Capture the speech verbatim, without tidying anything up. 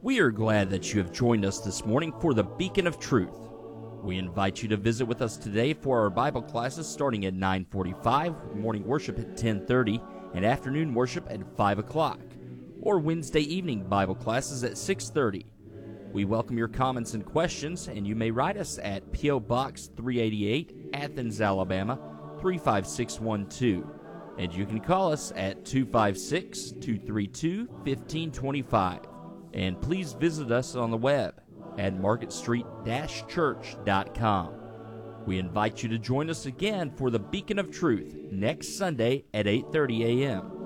We are glad that you have joined us this morning for the Beacon of Truth. We invite you to visit with us today for our Bible classes starting at nine forty-five, morning worship at ten thirty, and afternoon worship at five o'clock, or Wednesday evening Bible classes at six thirty. We welcome your comments and questions, and you may write us at P O. Box three eighty-eight, Athens, Alabama, three five six one two. And you can call us at two five six, two three two, one five two five. And please visit us on the web at market street dash church dot com. We invite you to join us again for the Beacon of Truth next Sunday at eight thirty a.m.